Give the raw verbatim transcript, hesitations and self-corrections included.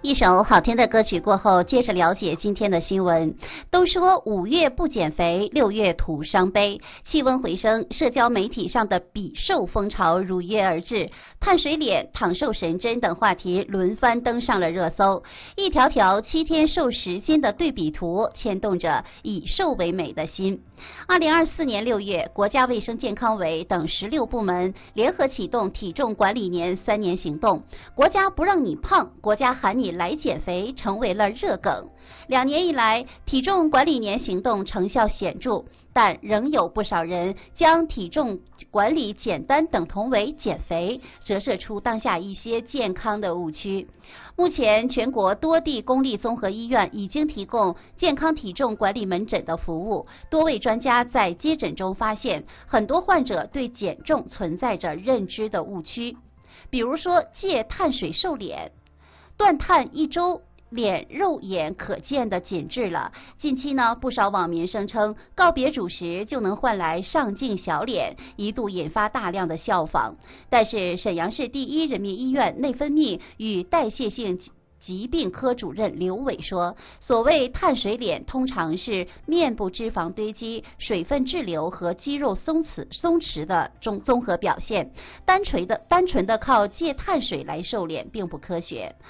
一首好听的歌曲过后，接着了解今天的新闻。都说五月不减肥，六月土伤悲。气温回升，社交媒体上的比瘦风潮如约而至，碳水脸、躺瘦神针等话题轮番登上了热搜。一条条七天瘦十斤的对比图，牵动着以瘦为美的心。二零二四年六月，国家卫生健康委等十六部门联合启动体重管理年三年行动，国家不让你胖，国家喊你来减肥成为了热梗。两年以来，体重管理年行动成效显著，但仍有不少人将体重管理简单等同为减肥，折射出当下一些健康的误区。目前，全国多地公立综合医院已经提供健康体重管理门诊的服务。多位专家在接诊中发现，很多患者对减重存在着认知的误区，比如说戒碳水瘦脸，断碳一周，脸肉眼可见的紧致了。近期呢，不少网民声称告别主食就能换来上镜小脸，一度引发大量的效仿。但是沈阳市第一人民医院内分泌与代谢性疾病科主任刘伟说，所谓碳水脸通常是面部脂肪堆积、水分滞留和肌肉松弛松弛的综综合表现，单纯的单纯的靠戒碳水来瘦脸并不科学。